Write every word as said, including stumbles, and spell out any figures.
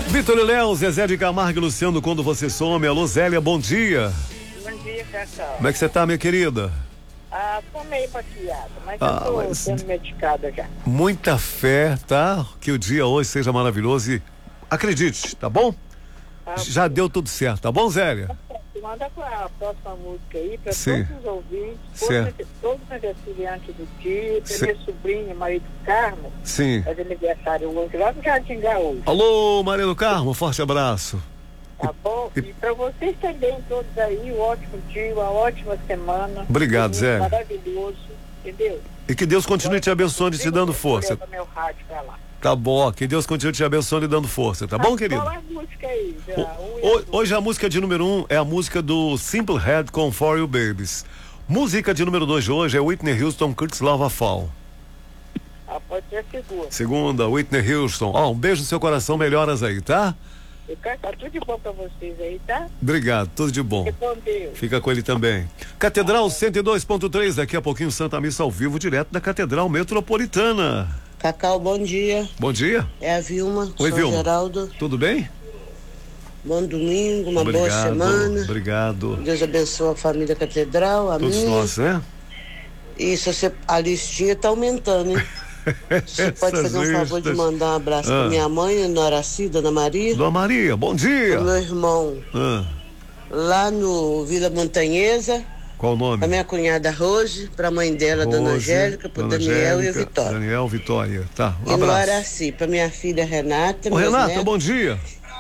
Vitor e Léo, Zezé de Camargo e Luciano, quando você some. Alô, Zélia, bom dia. Bom dia, Cacau. Como é que você tá, minha querida? Ah, tô meio baqueada, mas Ah, eu tô mas- sendo medicada já. Muita fé, tá? Que o dia hoje seja maravilhoso e acredite, tá bom? Tá? Já deu tudo certo, tá bom, Zélia? Manda com a próxima música aí para Sim. todos os ouvintes, Certo. todos, todos os aniversariantes do dia, Sim. para meu sobrinho, marido Carmo, Sim. faz aniversário hoje, lá no Jardim Gaúcho, Alô, Maria do Carmo, forte abraço. tá bom? E para vocês também, todos aí, um ótimo dia, uma ótima semana. Obrigado, Um Zé. Maravilhoso, entendeu? E que Deus continue te abençoando e te dando força. Leva meu rádio pra lá. Tá bom, que Deus continue te abençoando e dando força, tá bom, querido? Qual é a música aí? Já, um e a Ho- duas. Hoje a música de número um é a música do Simple Red com For You Babies. Música de número dois de hoje é Whitney Houston, Kurt's Love a Fall. Ah, pode ser a segunda. Segunda, Whitney Houston. Ó, um beijo no seu coração, melhoras aí, tá? Eu quero tá tudo de bom pra vocês aí, tá? Obrigado, tudo de bom. Fique com Deus. Fica com ele também. Catedral cento e dois ponto três, daqui a pouquinho Santa Missa ao vivo, direto da Catedral Metropolitana. Cacau, bom dia. Bom dia, É a Vilma, Oi, São Vilma. Geraldo. tudo bem? Bom domingo, uma boa Obrigado, semana. obrigado. Deus abençoe a família Catedral, a Todos minha. nós, né? E se você, a listinha tá aumentando, hein? Você pode Essas fazer um favor de listas. mandar um abraço Ah. pra minha mãe, Noraci, Dona Maria, Dona Maria, bom dia. pro meu irmão Ah, lá no Vila Montanhesa, qual o nome? pra minha cunhada Rose, pra mãe dela, Dona Rose, Angélica, pro Dona Daniel e o Angélica, Vitória. Daniel, Vitória. Tá, um E no abraço. Araci, pra minha filha Renata, Ô, meus Renata, netos, bom dia.